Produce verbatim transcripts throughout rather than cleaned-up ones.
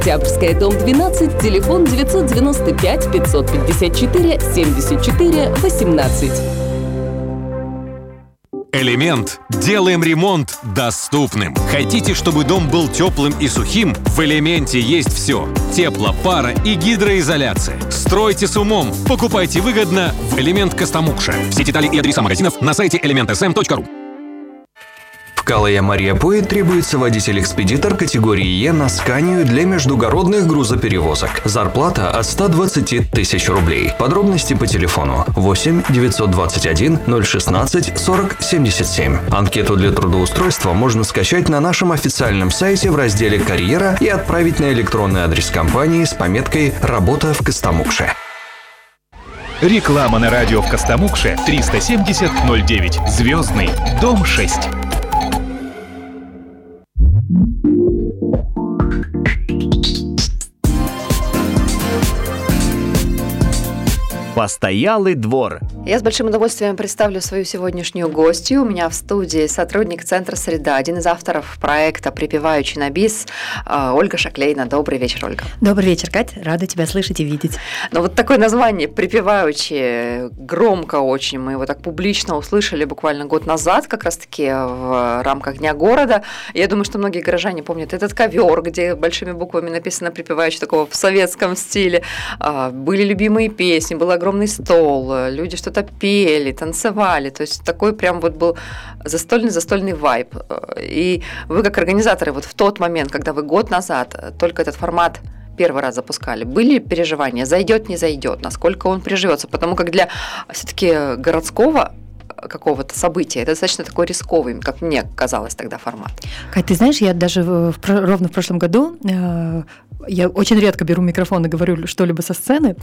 Октябрьская, дом двенадцать, телефон девятьсот девяносто пять пятьсот пятьдесят четыре семьдесят четыре восемнадцать. Элемент. Делаем ремонт доступным. Хотите, чтобы дом был теплым и сухим? В Элементе есть все. Тепло, пара и гидроизоляция. Стройте с умом. Покупайте выгодно в Элемент Костомукша. Все детали и адреса магазинов на сайте элемент эс эм точка ру. В Калая-Мария-Пой требуется водитель-экспедитор категории Е на Сканию для междугородных грузоперевозок. Зарплата от ста двадцати тысяч рублей. Подробности по телефону восемь девятьсот двадцать один ноль шестнадцать сорок семьдесят семь. Анкету для трудоустройства можно скачать на нашем официальном сайте в разделе «Карьера» и отправить на электронный адрес компании с пометкой «Работа в Костомукше». Реклама на радио в Костомукше триста семьдесят ноль девять. Звездный. Дом шесть. Постоялый двор. Я с большим удовольствием представлю свою сегодняшнюю гостью. У меня в студии сотрудник Центра «Среда», один из авторов проекта «Припеваючи на бис» Ольга Шаклейна. Добрый вечер, Ольга. Добрый вечер, Кать. Рада тебя слышать и видеть. Ну вот такое название «Припеваючи» громко очень. Мы его так публично услышали буквально год назад, как раз-таки в рамках Дня города. Я думаю, что многие горожане помнят этот ковер, где большими буквами написано «Припеваючи», такого в советском стиле. Были любимые песни, был огромный стол, люди что-то пели, танцевали, то есть такой прям вот был застольный-застольный вайб. И вы как организаторы вот в тот момент, когда вы год назад только этот формат первый раз запускали, были переживания, зайдет, не зайдет, насколько он приживется, потому как для все-таки городского какого-то события. Это достаточно такой рисковый, как мне казалось тогда, формат. Кать, ты знаешь, я даже в, ровно в прошлом году, э, я очень редко беру микрофон и говорю что-либо со сцены,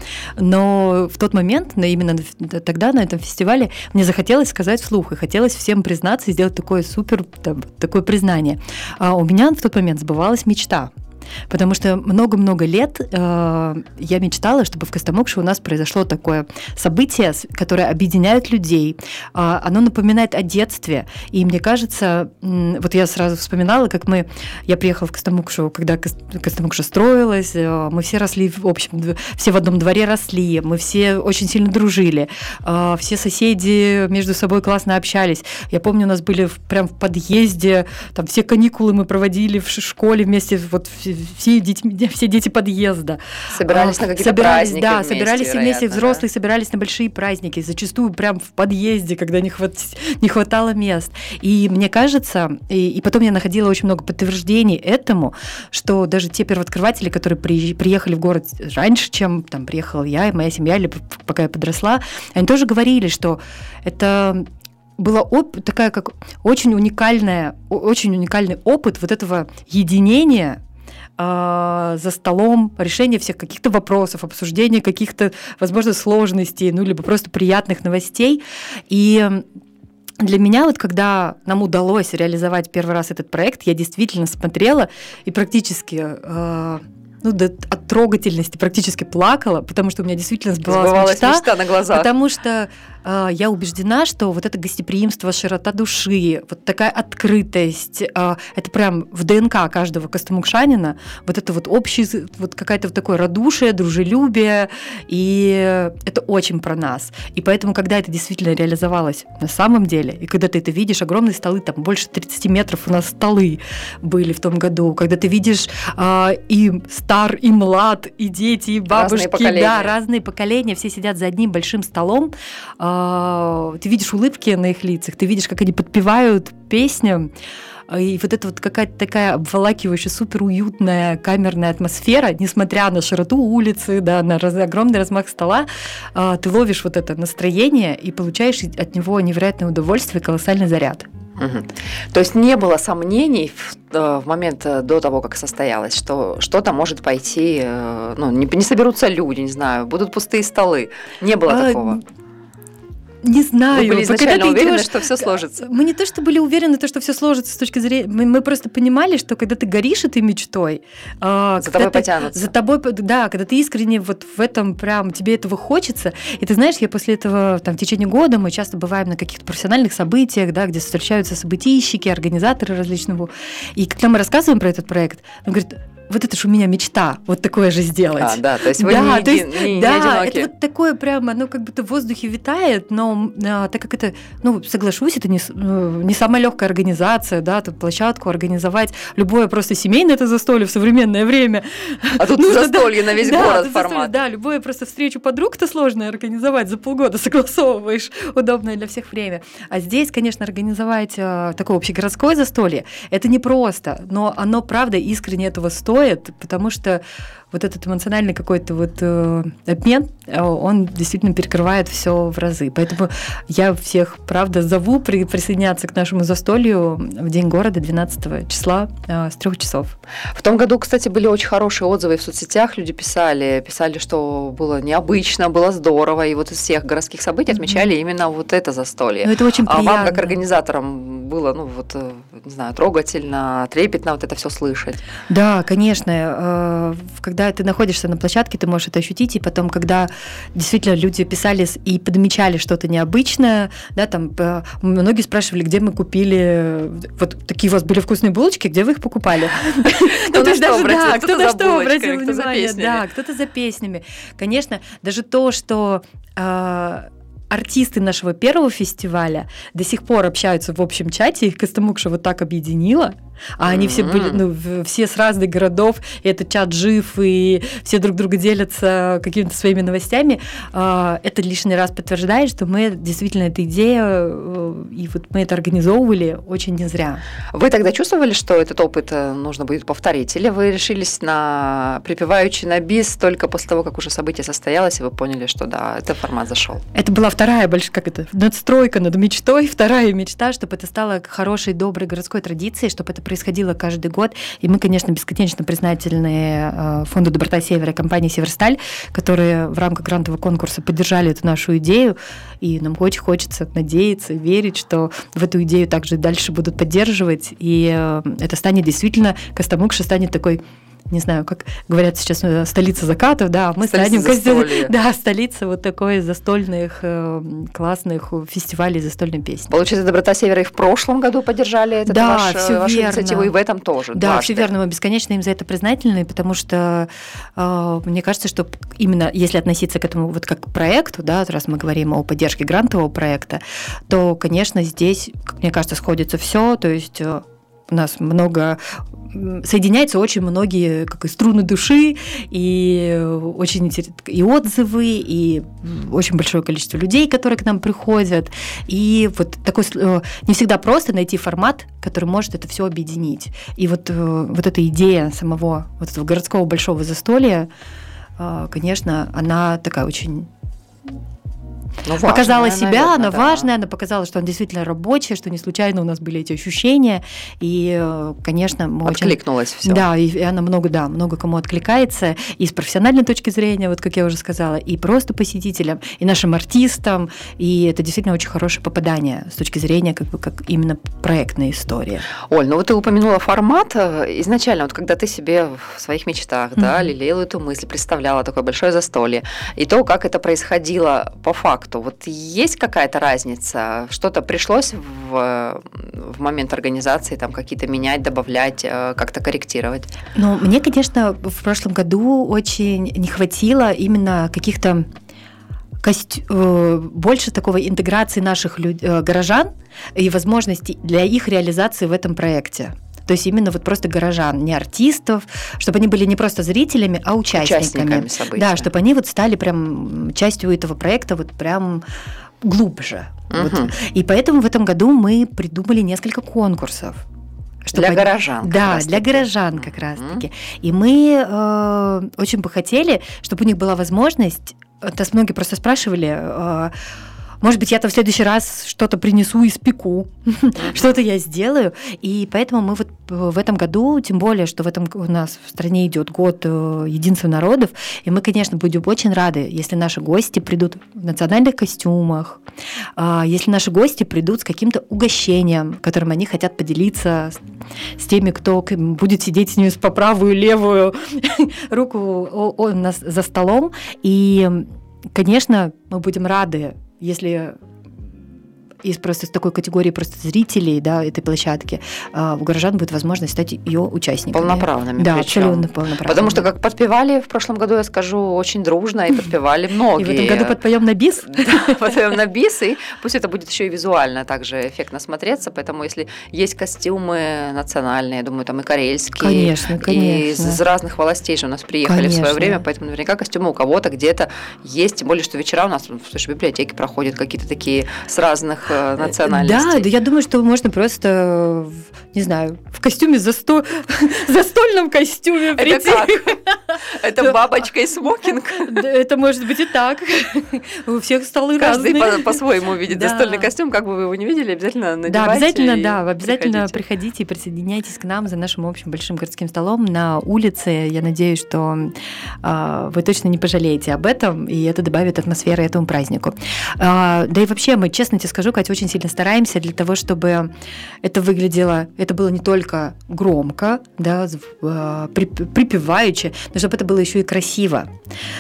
но в тот момент, именно тогда на этом фестивале, мне захотелось сказать вслух, и хотелось всем признаться и сделать такое супер, там, такое признание. А у меня в тот момент сбывалась мечта. Потому что много-много лет э, я мечтала, чтобы в Костомукше у нас произошло такое событие, которое объединяет людей. Э, оно напоминает о детстве. И мне кажется, э, вот я сразу вспоминала, как мы... Я приехала в Костомукшу, когда Костомукша строилась, э, мы все росли, в общем, все в одном дворе росли, мы все очень сильно дружили, э, все соседи между собой классно общались. Я помню, у нас были в, прям в подъезде, там все каникулы мы проводили в школе вместе, вот все дети, все дети подъезда. Собирались а, на какие-то собирались, праздники да, вместе, собирались вместе, вероятно, взрослые да? собирались на большие праздники, зачастую прям в подъезде, когда не, хват... не хватало мест. И мне кажется, и, и потом я находила очень много подтверждений этому, что даже те первооткрыватели, которые при... приехали в город раньше, чем там приехала я и моя семья, или пока я подросла, они тоже говорили, что это... была оп- такая как очень уникальная, очень уникальный опыт вот этого единения э, за столом, решения всех каких-то вопросов, обсуждения каких-то, возможно, сложностей, ну, либо просто приятных новостей. И для меня, вот когда нам удалось реализовать первый раз этот проект, я действительно смотрела и практически... Э, ну, до, от трогательности практически плакала, потому что у меня действительно сбывалась, сбывалась мечта, мечта на глазах. Потому что э, я убеждена, что вот это гостеприимство, широта души, вот такая открытость, э, это прям в ДНК каждого костомукшанина, вот это вот общий, вот какая-то вот такое радушие, дружелюбие, и это очень про нас. И поэтому, когда это действительно реализовалось на самом деле, и когда ты это видишь, огромные столы, там больше тридцати метров у нас столы были в том году, когда ты видишь э, и стар, и млад, и дети, и бабушки, разные поколения. Да, разные поколения, все сидят за одним большим столом. Ты видишь улыбки на их лицах, ты видишь, как они подпевают песням. И вот это вот какая-то такая обволакивающая, суперуютная камерная атмосфера, несмотря на широту улицы, да, на раз, огромный размах стола, ты ловишь вот это настроение и получаешь от него невероятное удовольствие и колоссальный заряд. Угу. То есть не было сомнений в, в момент до того, как состоялось, что что-то может пойти, ну, не, не соберутся люди, не знаю, будут пустые столы. Не было а, такого? Не знаю. Вы были изначально ты уверены, идёшь, что все сложится? Мы не то, что были уверены, то, что все сложится с точки зрения... Мы, мы просто понимали, что когда ты горишь этой мечтой... За тобой ты, потянутся. За тобой, да, когда ты искренне вот в этом прям, тебе этого хочется. И ты знаешь, я после этого, там, в течение года мы часто бываем на каких-то профессиональных событиях, да, где встречаются событийщики, организаторы различного. И когда мы рассказываем про этот проект, он говорит... вот это же у меня мечта, вот такое же сделать. А, да, то есть вы да, не, то есть, не, не да, одиноки. это вот такое прямо, оно как будто в воздухе витает, но а, так как это, ну, соглашусь, это не, не самая легкая организация, да, тут площадку организовать, любое просто семейное это застолье в современное время. А тут Нужно, застолье да, на весь да, город тут формат. Застолье, да, любое просто встречу подруг-то сложно организовать, за полгода согласовываешь, удобное для всех время. А здесь, конечно, организовать а, такое общегородское застолье, это непросто, но оно, правда, искренне этого стоит, потому что вот этот эмоциональный какой-то вот э, обмен, он действительно перекрывает все в разы. Поэтому я всех, правда, зову при, присоединяться к нашему застолью в День города двенадцатого числа э, с трех часов. В том году, кстати, были очень хорошие отзывы в соцсетях, люди писали, писали, что было необычно, было здорово, и вот из всех городских событий отмечали mm-hmm. именно вот это застолье. Ну, это очень приятно. А вам, как организаторам, было, ну вот, не знаю, трогательно, трепетно вот это все слышать? Да, конечно. Когда ты находишься на площадке, ты можешь это ощутить, и потом, когда действительно люди писали и подмечали что-то необычное, да, там многие спрашивали, где мы купили, вот такие у вас были вкусные булочки, где вы их покупали? Кто на что обратил, кто на что обратил внимание, да, кто-то за песнями. Конечно, даже то, что артисты нашего первого фестиваля до сих пор общаются в общем чате, их Костомукша вот так объединила, а они mm-hmm. все были, ну, все с разных городов, и этот чат жив, и все друг друга делятся какими-то своими новостями. Это лишний раз подтверждает, что мы действительно эта идея, и вот мы это организовывали очень не зря. Вы тогда чувствовали, что этот опыт нужно будет повторить, или вы решились на припеваючи на бис только после того, как уже событие состоялось, и вы поняли, что да, этот формат зашел? Это была вторая большая, как это, надстройка над мечтой, вторая мечта, чтобы это стало хорошей, доброй городской традицией, чтобы это происходило каждый год. И мы, конечно, бесконечно признательны Фонду «Доброта Севера» и компании «Северсталь», которые в рамках грантового конкурса поддержали эту нашу идею. И нам очень хочется надеяться, верить, что в эту идею также дальше будут поддерживать. И это станет действительно, Костомукша станет такой, не знаю, как говорят сейчас, столица закатов, да, мы станем да, столица вот такой застольных, классных фестивалей застольной песни. Получается, «Доброта Севера» и в прошлом году поддержали этот да, ваш, вашу верно. Инициативу, и в этом тоже. Да, дважды. все верно, мы бесконечно им за это признательны, потому что э, мне кажется, что именно если относиться к этому вот как к проекту, да, раз мы говорим о поддержке грантового проекта, то, конечно, здесь, как мне кажется, сходится все, то есть э, у нас много соединяются очень многие как и струны души, и очень и отзывы, и очень большое количество людей, которые к нам приходят. И вот такой не всегда просто найти формат, который может это все объединить. И вот, вот эта идея самого вот этого городского большого застолья, конечно, она такая очень... Ну, важная, показала себя, наверное, она да. важная, она показала, что она действительно рабочая, что не случайно у нас были эти ощущения, и, конечно, мы откликнулось очень... все. Да, и она много, да, много кому откликается, и с профессиональной точки зрения, вот как я уже сказала, и просто посетителям, и нашим артистам, и это действительно очень хорошее попадание с точки зрения как бы как именно проектной истории. Оль, ну вот ты упомянула формат. Изначально, вот когда ты себе в своих мечтах, mm-hmm. да, лелеяла эту мысль, представляла такое большое застолье, и то, как это происходило по факту, вот есть какая-то разница? Что-то пришлось в, в момент организации там какие-то менять, добавлять, как-то корректировать? Ну, мне, конечно, в прошлом году очень не хватило именно каких-то кость... больше такого интеграции наших люд... горожан и возможностей для их реализации в этом проекте. То есть именно вот просто горожан, не артистов, чтобы они были не просто зрителями, а участниками. Участниками события. Да, чтобы они вот стали прям частью этого проекта вот прям глубже. Угу. Вот. И поэтому в этом году мы придумали несколько конкурсов. Чтобы для они... горожан. Да, для горожан как раз-таки. И мы э, очень бы хотели, чтобы у них была возможность, нас многие просто спрашивали, э, может быть, я-то в следующий раз что-то принесу, испеку, mm-hmm. что-то я сделаю. И поэтому мы вот в этом году, тем более, что в этом у нас в стране идет год единства народов, и мы, конечно, будем очень рады, если наши гости придут в национальных костюмах, если наши гости придут с каким-то угощением, которым они хотят поделиться с теми, кто будет сидеть с ними по правую и левую руку за столом. И, конечно, мы будем рады, если из просто с такой категории просто зрителей, да, этой площадки, у горожан будет возможность стать ее участниками. Полноправными. Да, причем. абсолютно полноправными. Потому что как подпевали в прошлом году, я скажу, очень дружно, и подпевали многие. И в этом году подпоем на бис. Да, подпоем на бис, и пусть это будет еще и визуально также эффектно смотреться, поэтому если есть костюмы национальные, я думаю, там и карельские, конечно, конечно. и из разных властей же у нас приехали конечно. В свое время, поэтому наверняка костюмы у кого-то где-то есть, тем более, что вечера у нас в той же библиотеке проходят какие-то такие с разных национальностей. Да, да, я думаю, что можно просто, не знаю, в костюме засто... застольном костюме прийти. Это как? Это бабочка и смокинг? Это может быть и так. У всех столы разные. Каждый по-своему видит застольный костюм, как бы вы его не видели, обязательно надевайте. Да, обязательно, да, обязательно приходите и присоединяйтесь к нам за нашим общим большим городским столом на улице. Я надеюсь, что вы точно не пожалеете об этом, и это добавит атмосферы этому празднику. Да и вообще, мы, честно тебе скажу, Катя, очень сильно стараемся для того, чтобы это выглядело, это было не только громко, да, припеваюче, но чтобы это было еще и красиво.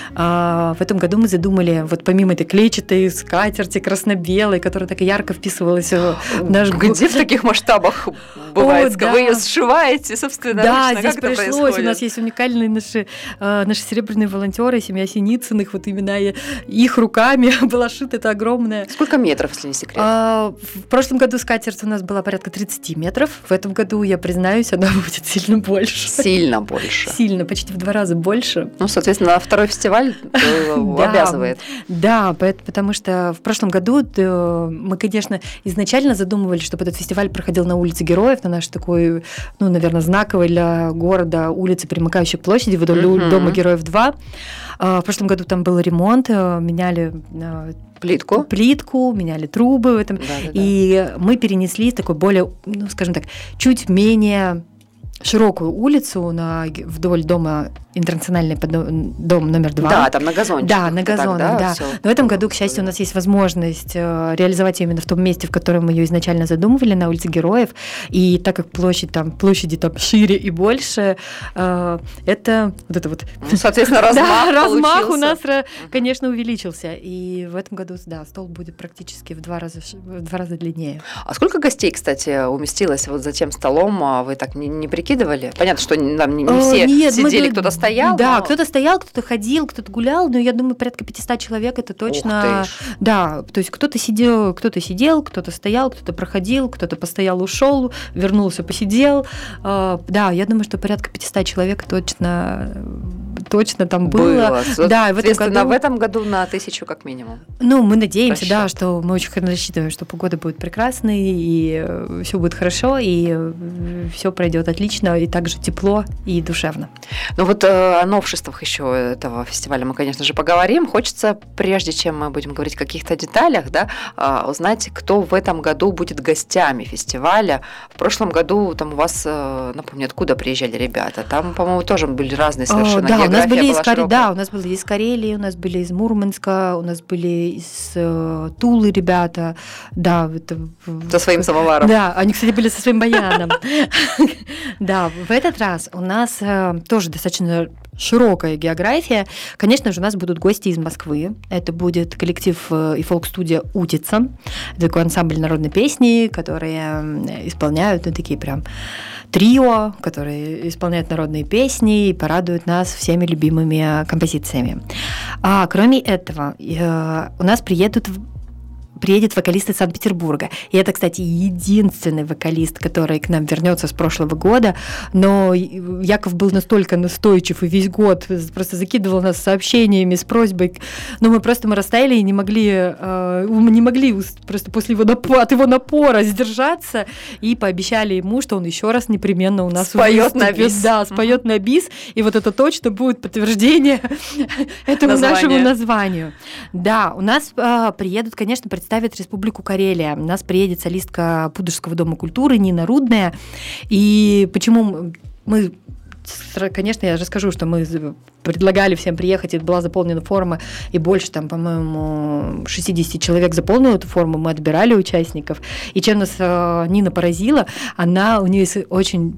В этом году мы задумали, вот помимо этой клетчатой скатерти красно-белой, которая так ярко вписывалась в наш... Где в таких масштабах бывает? О, да. Вы ее сшиваете, собственно, да, ручно. Здесь как пришлось. это происходит? У нас есть уникальные наши, наши серебряные волонтеры, семья Синицыных, вот именно их руками была шита эта огромная... Сколько метров, если не секрет? А, в прошлом году скатерть у нас была порядка тридцать метров. В этом году, я признаюсь, она будет сильно больше. Сильно больше. Сильно, почти в два раза больше. Ну, соответственно, второй фестиваль обязывает. Да, потому что в прошлом году мы, конечно, изначально задумывали, чтобы этот фестиваль проходил на улице Героев, на нашей такой, ну, наверное, знаковой для города улице, примыкающей к площади, вдоль uh-huh. дома Героев два. В прошлом году там был ремонт, меняли плитку, плитку меняли трубы в этом, да, да, и да. мы перенесли такой более, ну, скажем так, чуть менее широкую улицу на, вдоль дома интернациональный дом номер два. Да, там на газончиках. Да, на газонах, так, да. да. Но в этом году, к счастью, у нас есть возможность реализовать ее именно в том месте, в котором мы ее изначально задумывали, на улице Героев. И так как площадь там, площади там шире и больше, это вот это вот... Ну, соответственно, размах да, размах получился. у нас, конечно, увеличился. И в этом году, да, стол будет практически в два раза, в два раза длиннее. А сколько гостей, кстати, уместилось вот за тем столом? Вы так не, не прикидывали? Понятно, что там не, не все Нет, сидели, мы... кто-то стоял. Да, но... кто-то стоял, кто-то ходил, кто-то гулял, но я думаю, порядка пятьсот человек это точно. Да, то есть кто-то сидел, кто-то сидел, кто-то стоял, кто-то проходил, кто-то постоял, ушел, вернулся, посидел. Да, я думаю, что порядка пятьсот человек точно, точно там было. было. Да, в этом году... в этом году на тысячу как минимум. Ну, мы надеемся, Расчет. да, что мы очень рассчитываем, что погода будет прекрасной, и все будет хорошо, и все пройдет отлично, и также тепло и душевно. Ну вот о новшествах еще этого фестиваля мы, конечно же, поговорим. Хочется, прежде чем мы будем говорить о каких-то деталях, да, узнать, кто в этом году будет гостями фестиваля. В прошлом году там у вас, напомню, откуда приезжали ребята? Там, по-моему, тоже были разные совершенно О, да, география у нас были из широкая. Да, у нас были из Карелии, у нас были из Мурманска, у нас были из э, Тулы ребята. Да, это, со своим самоваром. Да, они, кстати, были со своим баяном. Да, в этот раз у нас тоже достаточно широкая география. Конечно же, у нас будут гости из Москвы. Это будет коллектив и фолк-студия «Утица». Это такой ансамбль народной песни, которые исполняют, ну, такие прям трио, которые исполняют народные песни и порадуют нас всеми любимыми композициями. А кроме этого, у нас приедут приедет вокалист из Санкт-Петербурга. И это, кстати, единственный вокалист, который к нам вернется с прошлого года. Но Яков был настолько настойчив и весь год просто закидывал нас сообщениями с просьбой. Но мы просто мы растаяли и не могли, не могли просто после его напора, от его напора сдержаться. И пообещали ему, что он еще раз непременно у нас споет на бис. Да, споет mm-hmm. на бис. И вот это точно будет подтверждение этому Название. нашему названию. Да, у нас приедут, конечно, представители представит Республику Карелия. У нас приедет солистка Пудожского дома культуры Нина Рудная. И почему мы... Конечно, я расскажу, что мы предлагали всем приехать, и была заполнена форма, и больше, там, по-моему, шестьдесят человек заполнило эту форму, мы отбирали участников. И чем нас Нина поразила, она, у нее есть очень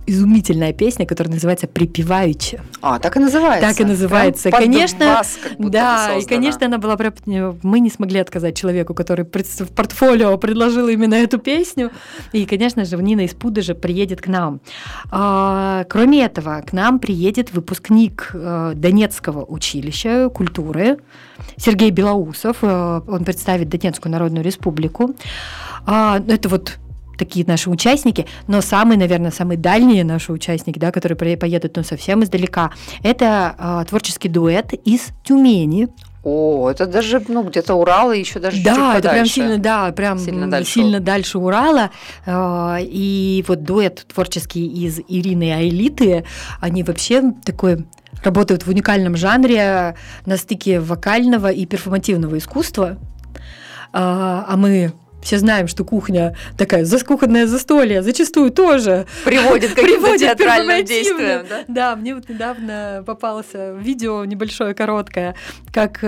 изумительная песня, которая называется «Припеваючи». А, так и называется. Так и называется. Прям конечно, вас как будто да, бы и, конечно, она была... Мы не смогли отказать человеку, который в портфолио предложил именно эту песню. И, конечно же, Нина из Пудожа приедет к нам. А, кроме этого, к нам приедет выпускник Донецкого училища культуры Сергей Белоусов. Он представит Донецкую Народную Республику. А, это вот такие наши участники, но самые, наверное, самые дальние наши участники, да, которые поедут ну, совсем издалека, это а, творческий дуэт из Тюмени. О, это даже, ну, где-то Урал и еще даже да, чуть-чуть подальше. Это прям сильно, да, прям сильно дальше, сильно дальше Урала. И вот дуэт творческий из Ирины и Аэлиты, они вообще такой... работают в уникальном жанре на стыке вокального и перформативного искусства. А мы все знаем, что кухня такая, кухонное застолье зачастую тоже приводит к каким-то театральным действиям. Да? Да, мне вот недавно попалось видео небольшое, короткое, как...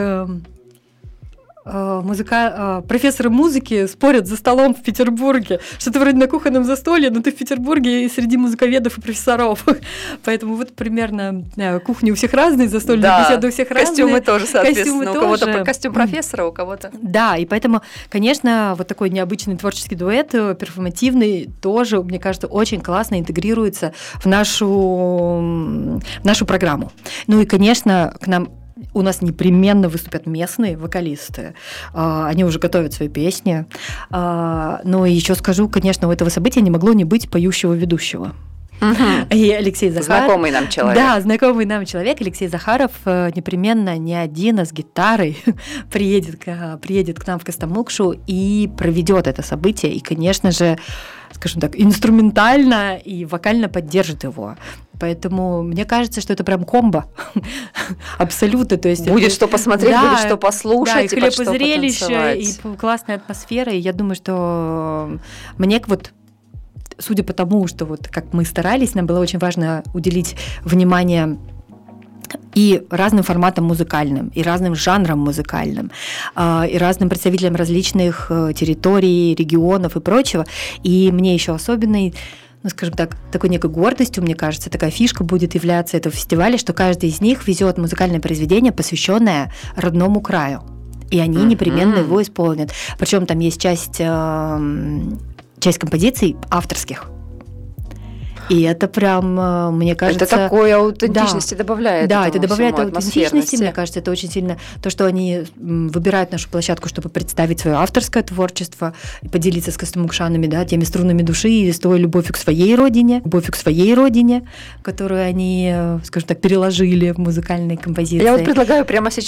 Музыка... профессоры музыки спорят за столом в Петербурге. Что-то вроде на кухонном застолье, но ты в Петербурге и среди музыковедов и профессоров. Поэтому вот примерно кухни у всех разные, застольные да, беседы у всех костюмы разные. Тоже, соответственно. Костюмы у кого-то тоже. Костюм профессора, у кого-то... Да, и поэтому, конечно, вот такой необычный творческий дуэт, перформативный, тоже, мне кажется, очень классно интегрируется в нашу, в нашу программу. Ну и, конечно, к нам у нас непременно выступят местные вокалисты. Они уже готовят свои песни. Но еще скажу, конечно, у этого события не могло не быть поющего ведущего. Угу. И Алексей Захаров. Знакомый нам человек. Да, знакомый нам человек. Алексей Захаров непременно не один, а с гитарой приедет к, приедет к нам в Костомукшу и проведет это событие. И, конечно же, скажем так, инструментально и вокально поддержит его. Поэтому мне кажется, что это прям комбо. Абсолютно. То есть будет это... что посмотреть, да, будет что послушать, да, и, и под что зрелище, и классная атмосфера. И я думаю, что мне вот, судя по тому, что вот как мы старались, нам было очень важно уделить внимание и разным форматам музыкальным, и разным жанрам музыкальным, и разным представителям различных территорий, регионов и прочего. И мне еще особенной, ну, скажем так, такой некой гордостью, мне кажется, такая фишка будет являться этого фестиваля, что каждый из них везет музыкальное произведение, посвященное родному краю. И они непременно mm-hmm. его исполнят. Причем там есть часть, часть композиций авторских. И это прям, мне кажется... Это такой аутентичности да, добавляет. Да, это добавляет аутентичности. Мне кажется, это очень сильно... То, что они выбирают нашу площадку, чтобы представить свое авторское творчество, и поделиться с костомукшанами, да, теми струнами души и с той любовью к своей родине, любовью к своей родине, которую они, скажем так, переложили в музыкальные композиции. Я вот предлагаю прямо сейчас